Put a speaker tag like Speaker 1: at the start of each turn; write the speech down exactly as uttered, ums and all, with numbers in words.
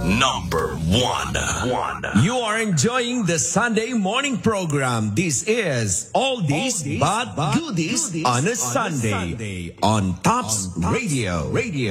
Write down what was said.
Speaker 1: number one. One.
Speaker 2: You are enjoying the Sunday morning program. This is Oldies, but, but Goodies, on a Sunday, Sunday on Tops Radio. Radio.